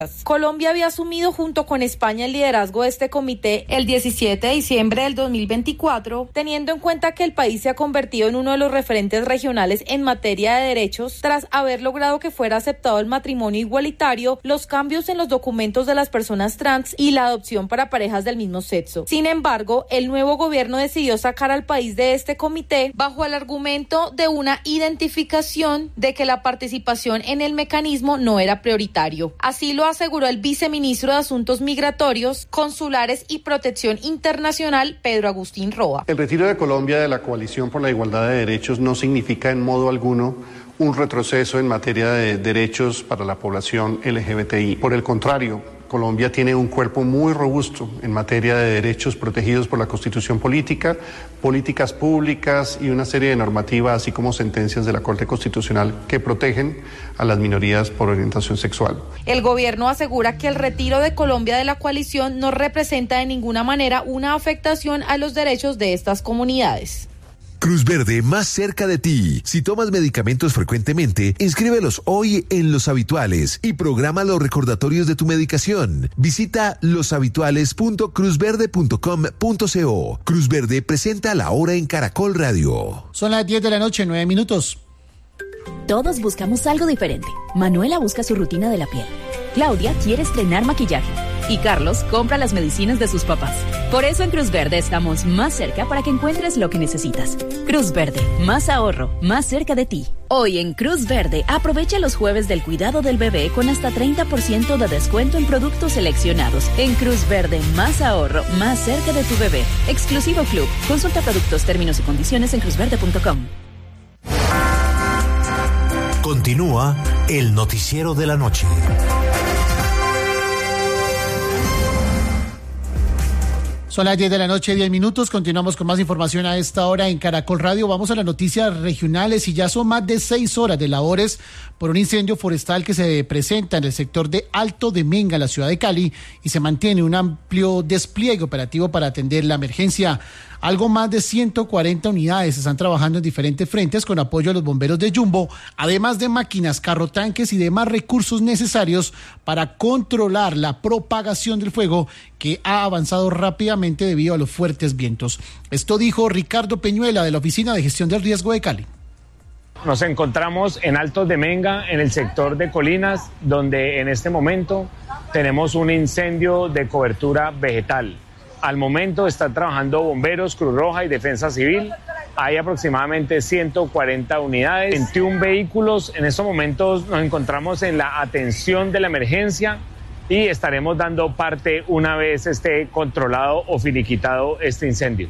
Colombia había asumido junto con España el liderazgo de este comité el 17 de diciembre del 2024, teniendo en cuenta que el país se ha convertido en uno de los referentes regionales en materia de derechos tras haber logrado que fuera aceptado el matrimonio igualitario, los cambios en los documentos de las personas trans y la adopción para parejas del mismo sexo. Sin embargo, el nuevo gobierno decidió sacar al país de este comité bajo el argumento de una identificación de que la participación en el mecanismo no era prioritario. Así lo aseguró el viceministro de Asuntos Migratorios, Consulares y Protección Internacional, Pedro Agustín Roa. El retiro de Colombia de la Coalición por la Igualdad de Derechos no significa en modo alguno un retroceso en materia de derechos para la población LGBTI. Por el contrario, Colombia tiene un cuerpo muy robusto en materia de derechos protegidos por la Constitución política, políticas públicas y una serie de normativas, así como sentencias de la Corte Constitucional que protegen a las minorías por orientación sexual. El gobierno asegura que el retiro de Colombia de la coalición no representa de ninguna manera una afectación a los derechos de estas comunidades. Cruz Verde, más cerca de ti. Si tomas medicamentos frecuentemente, inscríbelos hoy en Los Habituales y programa los recordatorios de tu medicación. Visita loshabituales.cruzverde.com.co. Cruz Verde presenta La Hora en Caracol Radio. Son las 10 de la noche, 9 minutos. Todos buscamos algo diferente. Manuela busca su rutina de la piel. Claudia quiere estrenar maquillaje. Y Carlos compra las medicinas de sus papás. Por eso en Cruz Verde estamos más cerca para que encuentres lo que necesitas. Cruz Verde, más ahorro, más cerca de ti. Hoy en Cruz Verde, aprovecha los jueves del cuidado del bebé con hasta 30% de descuento en productos seleccionados. En Cruz Verde, más ahorro, más cerca de tu bebé. Exclusivo Club. Consulta productos, términos y condiciones en cruzverde.com. Continúa el noticiero de la noche. Son las 10 de la noche, 10 minutos. Continuamos con más información a esta hora en Caracol Radio. Vamos a las noticias regionales y ya son más de 6 horas de labores por un incendio forestal que se presenta en el sector de Alto de Menga, en la ciudad de Cali, y se mantiene un amplio despliegue operativo para atender la emergencia. Algo más de 140 unidades están trabajando en diferentes frentes con apoyo de los bomberos de Jumbo, además de máquinas, carrotanques y demás recursos necesarios para controlar la propagación del fuego que ha avanzado rápidamente debido a los fuertes vientos. Esto dijo Ricardo Peñuela de la Oficina de Gestión del Riesgo de Cali. Nos encontramos en Altos de Menga, en el sector de Colinas, donde en este momento tenemos un incendio de cobertura vegetal. Al momento están trabajando bomberos, Cruz Roja y Defensa Civil. Hay aproximadamente 140 unidades, 21 vehículos. En estos momentos nos encontramos en la atención de la emergencia y estaremos dando parte una vez esté controlado o finiquitado este incendio.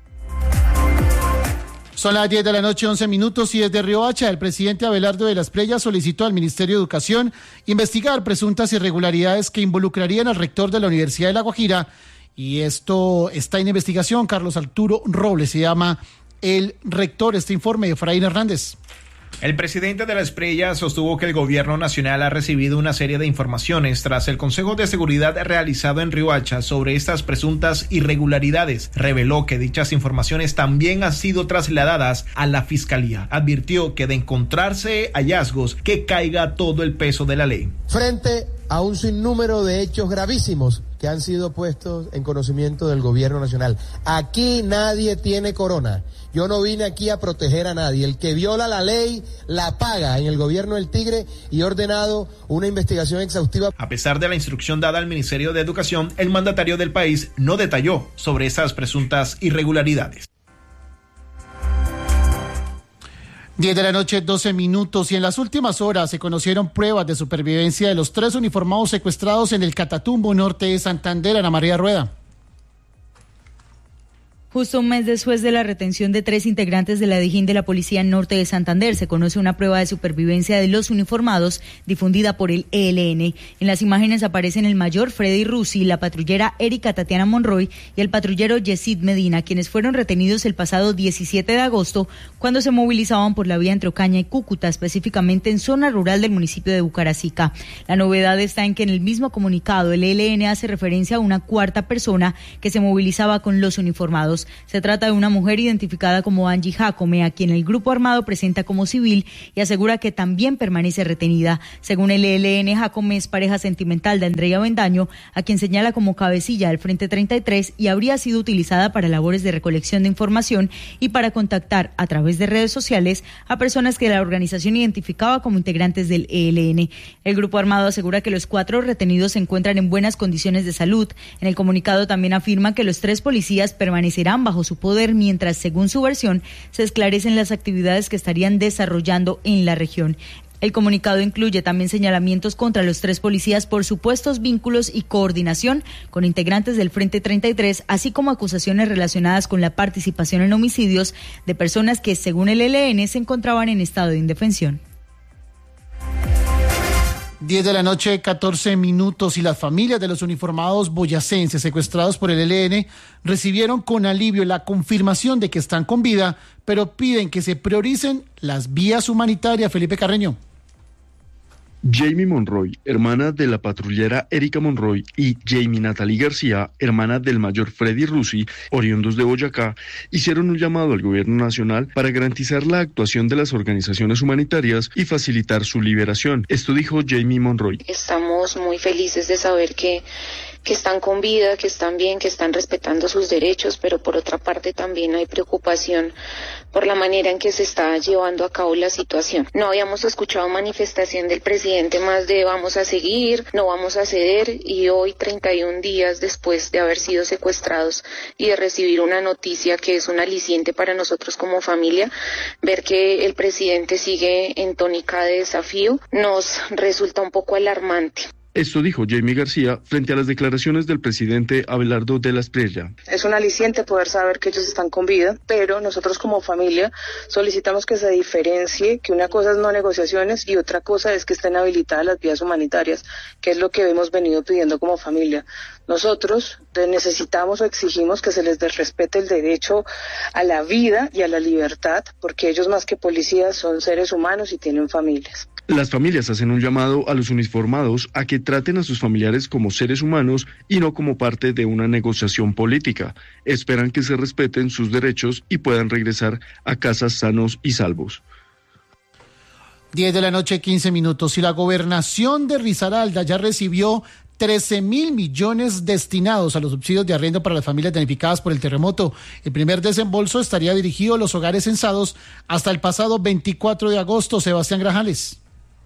Son las 10 de la noche, 11 minutos, y desde Riohacha, el presidente Abelardo de las Preyas solicitó al Ministerio de Educación investigar presuntas irregularidades que involucrarían al rector de la Universidad de La Guajira. Y esto está en investigación. Carlos Arturo Robles se llama el rector. Este informe de Efraín Hernández. El presidente de la Esprella sostuvo que el gobierno nacional ha recibido una serie de informaciones tras el Consejo de Seguridad realizado en Riohacha sobre estas presuntas irregularidades. Reveló que dichas informaciones también han sido trasladadas a la Fiscalía. Advirtió que de encontrarse hallazgos, que caiga todo el peso de la ley. Frente a un sinnúmero de hechos gravísimos que han sido puestos en conocimiento del gobierno nacional. Aquí nadie tiene corona. Yo no vine aquí a proteger a nadie. El que viola la ley la paga en el gobierno del Tigre, y he ordenado una investigación exhaustiva. A pesar de la instrucción dada al Ministerio de Educación, el mandatario del país no detalló sobre esas presuntas irregularidades. 10 de la noche, 12 minutos, y en las últimas horas se conocieron pruebas de supervivencia de los 3 uniformados secuestrados en el Catatumbo norte de Santander. Ana María Rueda. Justo un mes después de la retención de 3 integrantes de la Dijín de la Policía Norte de Santander, se conoce una prueba de supervivencia de los uniformados difundida por el ELN. En las imágenes aparecen el mayor Freddy Rusi, la patrullera Erika Tatiana Monroy y el patrullero Yesid Medina, quienes fueron retenidos el pasado 17 de agosto cuando se movilizaban por la vía entre Ocaña y Cúcuta, específicamente en zona rural del municipio de Bucaracica. La novedad está en que en el mismo comunicado el ELN hace referencia a una cuarta persona que se movilizaba con los uniformados. detenidos. Se trata de una mujer identificada como Angie Jacome, a quien el grupo armado presenta como civil y asegura que también permanece retenida. Según el ELN, Jacome es pareja sentimental de Andrea Bendaño, a quien señala como cabecilla del Frente 33 y habría sido utilizada para labores de recolección de información y para contactar a través de redes sociales a personas que la organización identificaba como integrantes del ELN. El grupo armado asegura que los 4 retenidos se encuentran en buenas condiciones de salud. En el comunicado también afirma que los 3 policías permanecerán bajo su poder mientras, según su versión, se esclarecen las actividades que estarían desarrollando en la región. El comunicado incluye también señalamientos contra los 3 policías por supuestos vínculos y coordinación con integrantes del Frente 33, así como acusaciones relacionadas con la participación en homicidios de personas que, según el ELN, se encontraban en estado de indefensión. 10 de la noche, 14 minutos, y las familias de los uniformados boyacenses secuestrados por el ELN recibieron con alivio la confirmación de que están con vida, pero piden que se prioricen las vías humanitarias. Felipe Carreño. Jamie Monroy, hermana de la patrullera Erika Monroy, y Jamie Natalie García, hermana del mayor Freddy Rusi, oriundos de Boyacá, hicieron un llamado al gobierno nacional para garantizar la actuación de las organizaciones humanitarias y facilitar su liberación. Esto dijo Jamie Monroy. Estamos muy felices de saber que están con vida, que están bien, que están respetando sus derechos, pero por otra parte también hay preocupación por la manera en que se está llevando a cabo la situación. No habíamos escuchado manifestación del presidente más de vamos a seguir, no vamos a ceder, y hoy, 31 días después de haber sido secuestrados y de recibir una noticia que es un aliciente para nosotros como familia, ver que el presidente sigue en tónica de desafío nos resulta un poco alarmante. Esto dijo Jamie García frente a las declaraciones del presidente Abelardo de la Espriella. Es un aliciente poder saber que ellos están con vida, pero nosotros como familia solicitamos que se diferencie, que una cosa es no negociaciones y otra cosa es que estén habilitadas las vías humanitarias, que es lo que hemos venido pidiendo como familia. Nosotros necesitamos o exigimos que se les respete el derecho a la vida y a la libertad, porque ellos más que policías son seres humanos y tienen familias. Las familias hacen un llamado a los uniformados a que traten a sus familiares como seres humanos y no como parte de una negociación política. Esperan que se respeten sus derechos y puedan regresar a casas sanos y salvos. 10 de la noche, 15 minutos. Y la gobernación de Risaralda ya recibió 13.000 millones destinados a los subsidios de arriendo para las familias damnificadas por el terremoto. El primer desembolso estaría dirigido a los hogares censados hasta el pasado 24 de agosto. Sebastián Grajales.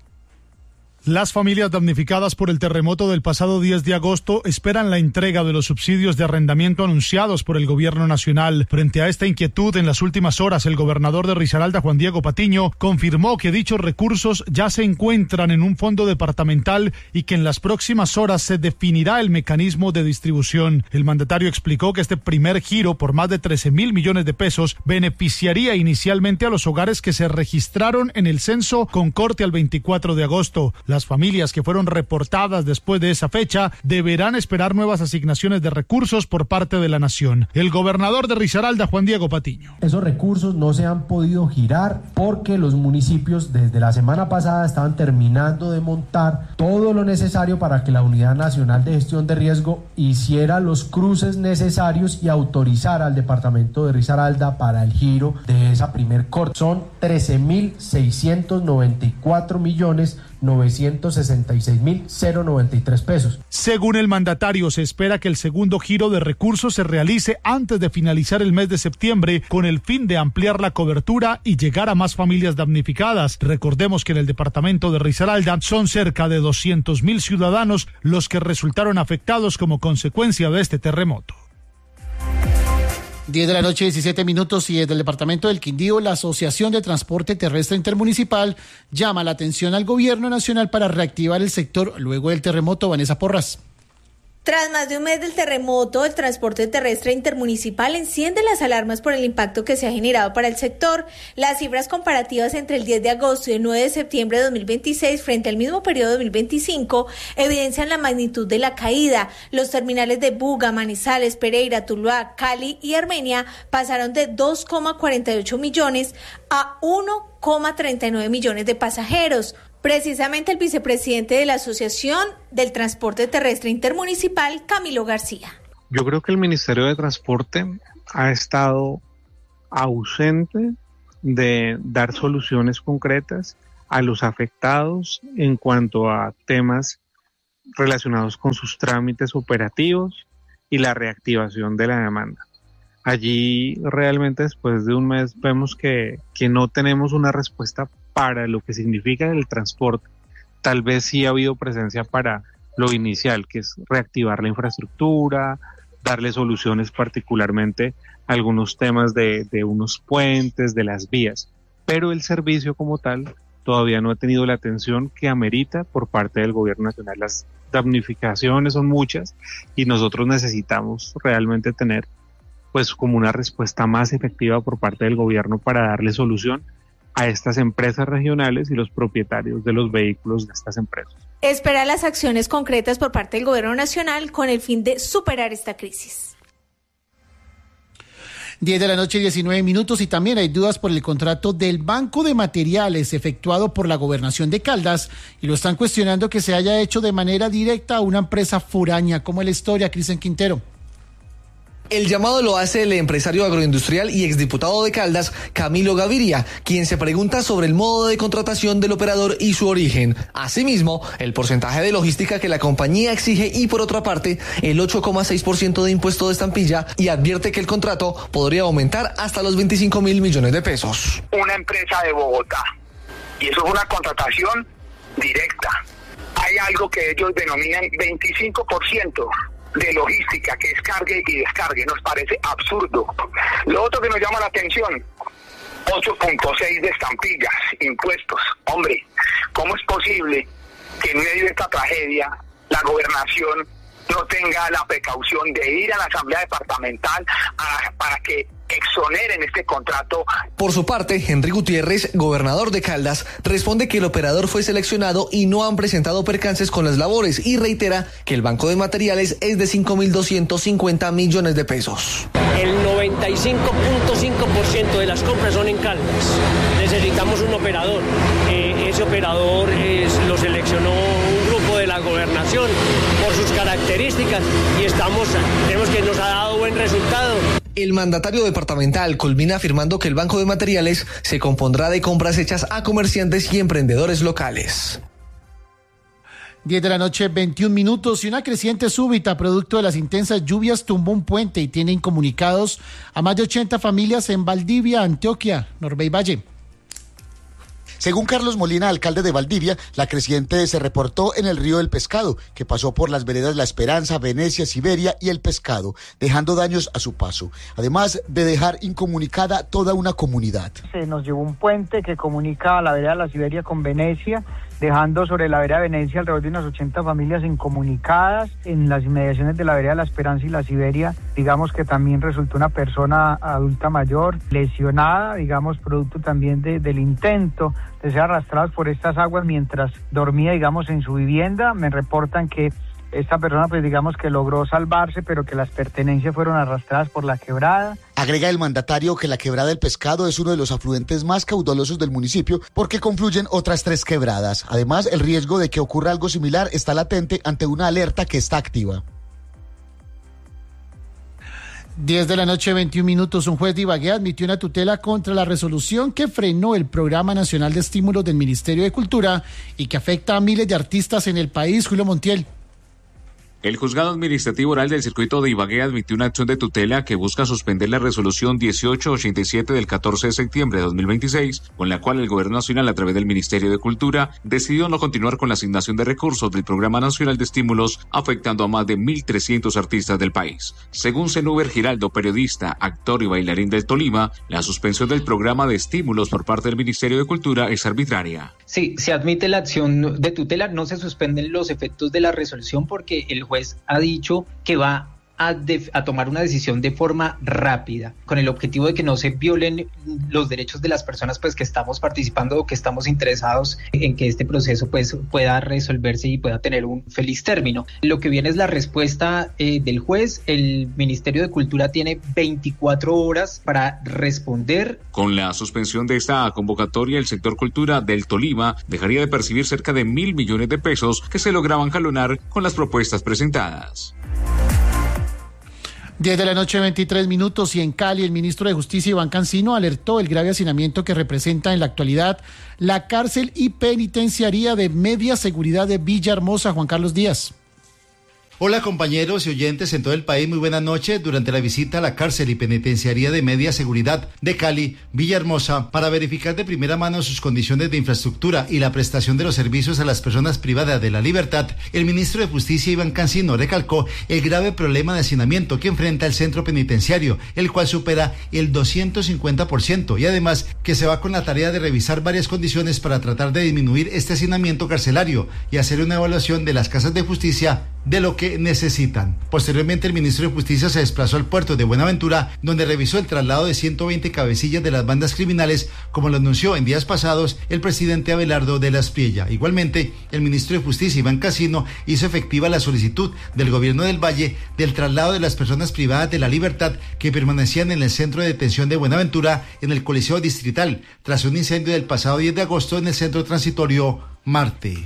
Las familias damnificadas por el terremoto del pasado 10 de agosto esperan la entrega de los subsidios de arrendamiento anunciados por el gobierno nacional. Frente a esta inquietud, en las últimas horas, el gobernador de Risaralda, Juan Diego Patiño, confirmó que dichos recursos ya se encuentran en un fondo departamental y que en las próximas horas se definirá el mecanismo de distribución. El mandatario explicó que este primer giro por más de 13.000 millones de pesos beneficiaría inicialmente a los hogares que se registraron en el censo con corte al 24 de agosto. Las familias que fueron reportadas después de esa fecha deberán esperar nuevas asignaciones de recursos por parte de la nación. El gobernador de Risaralda, Juan Diego Patiño. Esos recursos no se han podido girar porque los municipios desde la semana pasada estaban terminando de montar todo lo necesario para que la Unidad Nacional de Gestión de Riesgo hiciera los cruces necesarios y autorizara al departamento de Risaralda para el giro de esa primer corte. Son 13.694.966.093 pesos. Según el mandatario, se espera que el segundo giro de recursos se realice antes de finalizar el mes de septiembre, con el fin de ampliar la cobertura y llegar a más familias damnificadas. Recordemos que en el departamento de Risaralda son cerca de 200.000 ciudadanos los que resultaron afectados como consecuencia de este terremoto. 10 de la noche, 17 minutos, y desde el departamento del Quindío, la Asociación de Transporte Terrestre Intermunicipal llama la atención al gobierno nacional para reactivar el sector luego del terremoto. Vanessa Porras. Tras más de un mes del terremoto, el transporte terrestre intermunicipal enciende las alarmas por el impacto que se ha generado para el sector. Las cifras comparativas entre el 10 de agosto y el 9 de septiembre de 2026 frente al mismo periodo de 2025 evidencian la magnitud de la caída. Los terminales de Buga, Manizales, Pereira, Tuluá, Cali y Armenia pasaron de 2,48 millones a 1,39 millones de pasajeros. Precisamente el vicepresidente de la Asociación del Transporte Terrestre Intermunicipal, Camilo García. Yo creo que el Ministerio de Transporte ha estado ausente de dar soluciones concretas a los afectados en cuanto a temas relacionados con sus trámites operativos y la reactivación de la demanda. Allí realmente después de un mes vemos que no tenemos una respuesta para lo que significa el transporte. Tal vez sí ha habido presencia para lo inicial, que es reactivar la infraestructura, darle soluciones particularmente a algunos temas de unos puentes, de las vías, pero el servicio como tal todavía no ha tenido la atención que amerita por parte del gobierno nacional. Las damnificaciones son muchas y nosotros necesitamos realmente tener pues como una respuesta más efectiva por parte del gobierno para darle solución a estas empresas regionales y los propietarios de los vehículos de estas empresas. Espera las acciones concretas por parte del gobierno nacional con el fin de superar esta crisis. 10:19 a.m. y también hay dudas por el contrato del Banco de Materiales efectuado por la Gobernación de Caldas y lo están cuestionando que se haya hecho de manera directa a una empresa foránea. ¿Cómo es la historia, Cristian Quintero? El llamado lo hace el empresario agroindustrial y exdiputado de Caldas, Camilo Gaviria, quien se pregunta sobre el modo de contratación del operador y su origen. Asimismo, el porcentaje de logística que la compañía exige y, por otra parte, el 8,6% de impuesto de estampilla, y advierte que el contrato podría aumentar hasta los 25.000 millones de pesos. Una empresa de Bogotá, y eso es una contratación directa. Hay algo que ellos denominan 25%. De logística, que es cargue y descargue. Nos parece absurdo. Lo otro que nos llama la atención, 8.6 de estampillas, impuestos. Hombre, ¿cómo es posible que en medio de esta tragedia la gobernación no tenga la precaución de ir a la asamblea departamental para que exoneren este contrato? Por su parte, Henry Gutiérrez, gobernador de Caldas, responde que el operador fue seleccionado y no han presentado percances con las labores, y reitera que el Banco de Materiales es de 5.250 millones de pesos. El 95.5% de las compras son en Caldas. Necesitamos un operador. Ese operador lo seleccionó un grupo de la gobernación por sus características y tenemos que nos ha dado buen resultado. El mandatario departamental culmina afirmando que el Banco de Materiales se compondrá de compras hechas a comerciantes y emprendedores locales. 10:21 a.m. y una creciente súbita producto de las intensas lluvias tumbó un puente y tiene incomunicados a más de 80 familias en Valdivia, Antioquia. Norbey Valle. Según Carlos Molina, alcalde de Valdivia, la creciente se reportó en el río del Pescado, que pasó por las veredas La Esperanza, Venecia, Siberia y El Pescado, dejando daños a su paso, además de dejar incomunicada toda una comunidad. Se nos llevó un puente que comunica la vereda La Siberia con Venecia, dejando sobre la vereda Venecia alrededor de unas 80 familias incomunicadas. En las inmediaciones de la vereda La Esperanza y La Siberia, digamos que también resultó una persona adulta mayor lesionada, digamos, producto también del intento de ser arrastrados por estas aguas mientras dormía, digamos, en su vivienda. Me reportan que esta persona, pues digamos que logró salvarse, pero que las pertenencias fueron arrastradas por la quebrada. Agrega el mandatario que la quebrada del Pescado es uno de los afluentes más caudalosos del municipio porque confluyen otras 3 quebradas. Además, el riesgo de que ocurra algo similar está latente ante una alerta que está activa. 10:21 a.m. Un juez de Ibagué admitió una tutela contra la resolución que frenó el Programa Nacional de Estímulos del Ministerio de Cultura y que afecta a miles de artistas en el país. Julio Montiel. El Juzgado Administrativo Oral del Circuito de Ibagué admitió una acción de tutela que busca suspender la resolución 1887 del 14 de septiembre de 2026, con la cual el Gobierno Nacional, a través del Ministerio de Cultura, decidió no continuar con la asignación de recursos del Programa Nacional de Estímulos, afectando a más de 1.300 artistas del país. Según Zenúber Giraldo, periodista, actor y bailarín del Tolima, la suspensión del programa de estímulos por parte del Ministerio de Cultura es arbitraria. Sí, se admite la acción de tutela, no se suspenden los efectos de la resolución porque el juez ha dicho que va a tomar una decisión de forma rápida, con el objetivo de que no se violen los derechos de las personas pues que estamos participando o que estamos interesados en que este proceso pues pueda resolverse y pueda tener un feliz término. Lo que viene es la respuesta del juez. El Ministerio de Cultura tiene 24 horas para responder. Con la suspensión de esta convocatoria, el sector cultura del Tolima dejaría de percibir cerca de 1.000 millones de pesos que se lograban jalonar con las propuestas presentadas. 10 de la noche, 23 minutos, y en Cali el ministro de Justicia, Iván Cancino, alertó el grave hacinamiento que representa en la actualidad la cárcel y penitenciaría de media seguridad de Villahermosa. Juan Carlos Díaz. Hola compañeros y oyentes en todo el país, muy buenas noches. Durante la visita a la cárcel y penitenciaría de media seguridad de Cali, Villahermosa, para verificar de primera mano sus condiciones de infraestructura y la prestación de los servicios a las personas privadas de la libertad, el ministro de Justicia, Iván Cancino, recalcó el grave problema de hacinamiento que enfrenta el centro penitenciario, el cual supera el 250%, y además que se va con la tarea de revisar varias condiciones para tratar de disminuir este hacinamiento carcelario y hacer una evaluación de las casas de justicia de lo que necesitan. Posteriormente, el ministro de Justicia se desplazó al puerto de Buenaventura, donde revisó el traslado de 120 cabecillas de las bandas criminales, como lo anunció en días pasados el presidente Abelardo de la Espriella. Igualmente, el ministro de Justicia, Iván Cancino, hizo efectiva la solicitud del gobierno del Valle del traslado de las personas privadas de la libertad que permanecían en el centro de detención de Buenaventura, en el Coliseo Distrital, tras un incendio del pasado 10 de agosto en el centro transitorio Marte.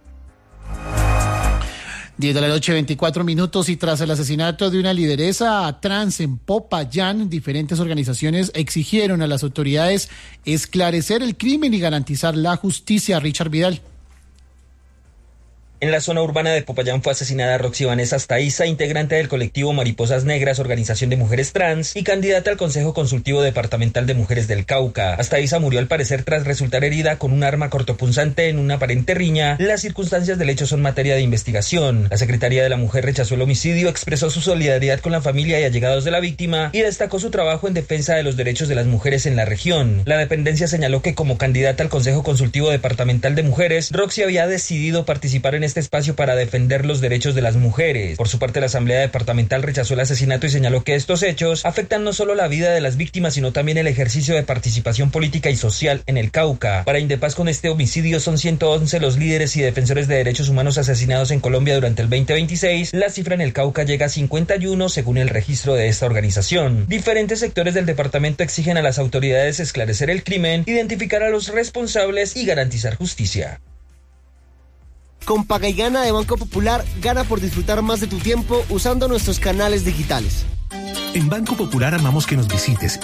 10 de la noche, 24 minutos, y tras el asesinato de una lideresa trans en Popayán, diferentes organizaciones exigieron a las autoridades esclarecer el crimen y garantizar la justicia. Richard Vidal. En la zona urbana de Popayán fue asesinada Roxy Vanessa Astaiza, integrante del colectivo Mariposas Negras, organización de mujeres trans y candidata al Consejo Consultivo Departamental de Mujeres del Cauca. Astaiza murió al parecer tras resultar herida con un arma cortopunzante en una aparente riña. Las circunstancias del hecho son materia de investigación. La Secretaría de la Mujer rechazó el homicidio, expresó su solidaridad con la familia y allegados de la víctima y destacó su trabajo en defensa de los derechos de las mujeres en la región. La dependencia señaló que como candidata al Consejo Consultivo Departamental de Mujeres, Roxy había decidido participar en este espacio para defender los derechos de las mujeres. Por su parte, la Asamblea Departamental rechazó el asesinato y señaló que estos hechos afectan no solo la vida de las víctimas, sino también el ejercicio de participación política y social en el Cauca. Para Indepaz, con este homicidio son 111 los líderes y defensores de derechos humanos asesinados en Colombia durante el 2026. La cifra en el Cauca llega a 51 según el registro de esta organización. Diferentes sectores del departamento exigen a las autoridades esclarecer el crimen, identificar a los responsables y garantizar justicia. Con Paga y Gana de Banco Popular, gana por disfrutar más de tu tiempo usando nuestros canales digitales. En Banco Popular amamos que nos visites